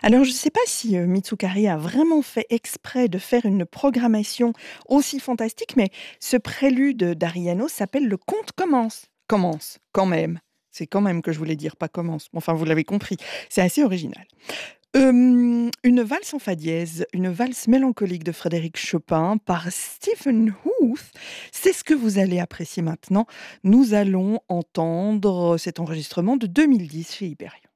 Alors, je ne sais pas si Mitsukari a vraiment fait exprès de faire une programmation aussi fantastique, mais ce prélude d'Ariano s'appelle Le conte commence. Commence, quand même. C'est quand même que je voulais dire, pas commence. Enfin, vous l'avez compris. C'est assez original. Une valse en fa dièse, une valse mélancolique de Frédéric Chopin par Stephen Huth. C'est ce que vous allez apprécier maintenant. Nous allons entendre cet enregistrement de 2010 chez Hyperion.